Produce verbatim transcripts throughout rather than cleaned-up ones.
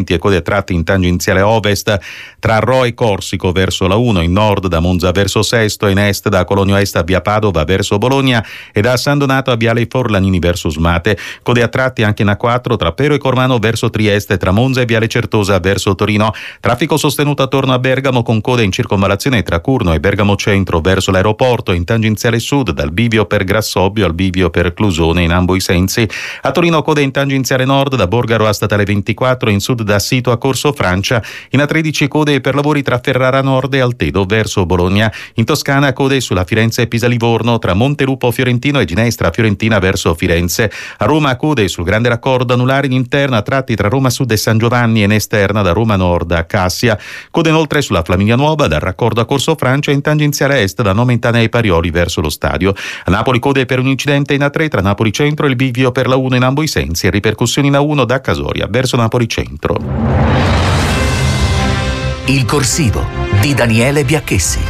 lenti e code a tratti in tangenziale ovest tra Rho e Corsico verso la uno, in nord da Monza verso Sesto, in est da Colonio Est a via Padova verso Bologna e da San Donato a viale Forlanini verso Smate. Code a tratti anche in A quattro tra Pero e Cormano verso Trieste, tra Monza e viale Certosa verso Torino. Traffico sostenuto attorno a Bergamo con code in circonvallazione tra Curno e Bergamo Centro verso l'aeroporto, in tangenziale sud dal bivio per Grassobbio al bivio per Clusone in ambo i sensi. A Torino code in tangenziale nord da Borgaro a Statale ventiquattro, in sud da Sito a Corso Francia. In A tredici code per lavori tra Ferrara Nord e Altedo verso Bologna. In Toscana code sulla Firenze Pisa Livorno tra Montelupo Fiorentino e Ginestra Fiorentina verso Firenze. A Roma code sul grande raccordo anulare in interna a tratti tra Roma Sud e San Giovanni e in esterna da Roma Nord a Cassia. Code inoltre sulla Flaminia Nuova dal raccordo a Corso Francia in tangenziale est da Nomentana e Parioli verso lo stadio. A Napoli code per un incidente in A tre tra Napoli Centro e il bivio per la uno in ambo i sensi e ripercussioni in A uno da Casoria verso Napoli Centro. Il corsivo di Daniele Biacchessi.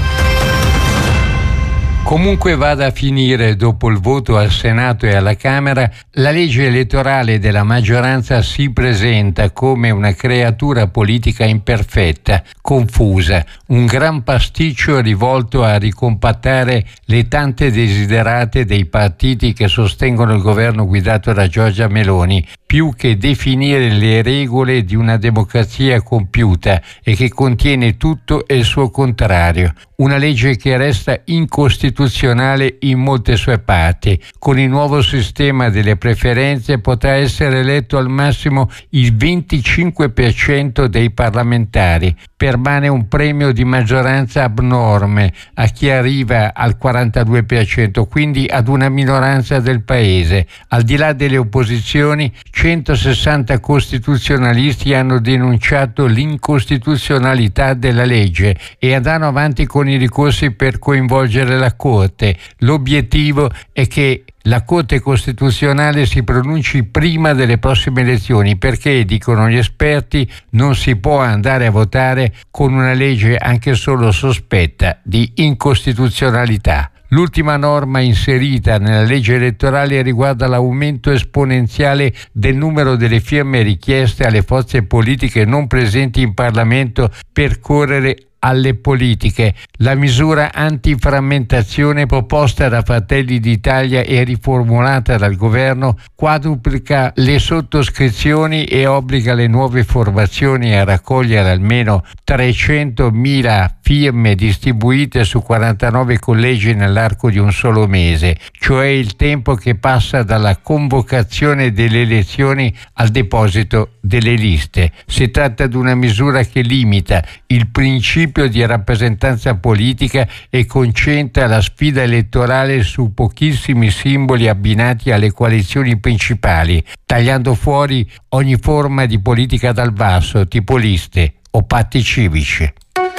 Comunque vada a finire, dopo il voto al Senato e alla Camera, la legge elettorale della maggioranza si presenta come una creatura politica imperfetta, confusa, un gran pasticcio rivolto a ricompattare le tante desiderate dei partiti che sostengono il governo guidato da Giorgia Meloni, più che definire le regole di una democrazia compiuta e che contiene tutto e il suo contrario. Una legge che resta incostituzionale in molte sue parti. Con il nuovo sistema delle preferenze potrà essere eletto al massimo il venticinque per cento dei parlamentari. Permane un premio di maggioranza abnorme a chi arriva al quarantadue per cento, quindi ad una minoranza del paese. Al di là delle opposizioni, centosessanta costituzionalisti hanno denunciato l'incostituzionalità della legge e andranno avanti con i ricorsi per coinvolgere la Corte. L'obiettivo è che la Corte Costituzionale si pronunci prima delle prossime elezioni, perché, dicono gli esperti, non si può andare a votare con una legge anche solo sospetta di incostituzionalità. L'ultima norma inserita nella legge elettorale riguarda l'aumento esponenziale del numero delle firme richieste alle forze politiche non presenti in Parlamento per correre alle politiche. La misura antiframmentazione proposta da Fratelli d'Italia e riformulata dal governo quadruplica le sottoscrizioni e obbliga le nuove formazioni a raccogliere almeno trecentomila firme distribuite su quarantanove collegi nell'arco di un solo mese, cioè il tempo che passa dalla convocazione delle elezioni al deposito delle liste. Si tratta di una misura che limita il principio di rappresentanza politica e concentra la sfida elettorale su pochissimi simboli abbinati alle coalizioni principali, tagliando fuori ogni forma di politica dal basso, tipo liste o patti civici.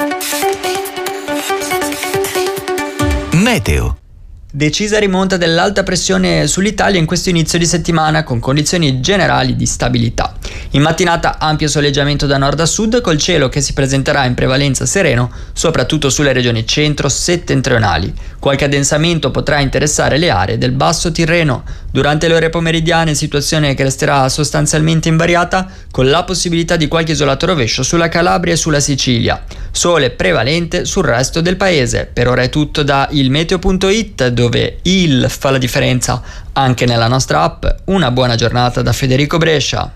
Meteo. Decisa rimonta dell'alta pressione sull'Italia in questo inizio di settimana, con condizioni generali di stabilità. In mattinata ampio soleggiamento da nord a sud, col cielo che si presenterà in prevalenza sereno, soprattutto sulle regioni centro-settentrionali. Qualche addensamento potrà interessare le aree del Basso Tirreno. Durante le ore pomeridiane, situazione che resterà sostanzialmente invariata, con la possibilità di qualche isolato rovescio sulla Calabria e sulla Sicilia. Sole prevalente sul resto del paese. Per ora è tutto da ilmeteo punto it, dove il fa la differenza anche nella nostra app. Una buona giornata da Federico Brescia.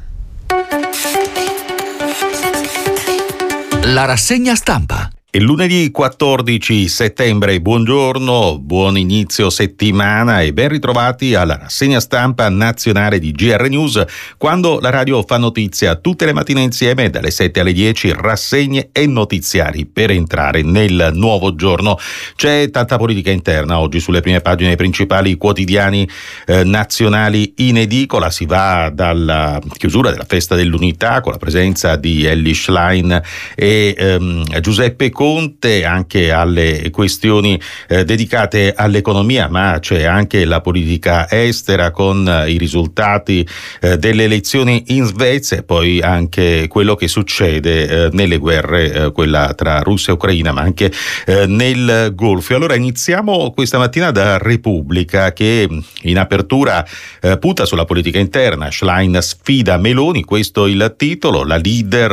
La rassegna stampa. Il lunedì quattordici settembre, buongiorno, buon inizio settimana e ben ritrovati alla rassegna stampa nazionale di G R News, quando la radio fa notizia tutte le mattine insieme dalle sette alle dieci, rassegne e notiziari per entrare nel nuovo giorno. C'è tanta politica interna oggi sulle prime pagine dei principali quotidiani eh, nazionali in edicola. Si va dalla chiusura della festa dell'unità con la presenza di Elly Schlein e ehm, Giuseppe Conte, anche alle questioni eh, dedicate all'economia, ma c'è anche la politica estera con eh, i risultati eh, delle elezioni in Svezia e poi anche quello che succede eh, nelle guerre, eh, quella tra Russia e Ucraina, ma anche eh, nel Golfo. E allora iniziamo questa mattina da Repubblica, che in apertura eh, punta sulla politica interna. Schlein sfida Meloni, questo il titolo. La leader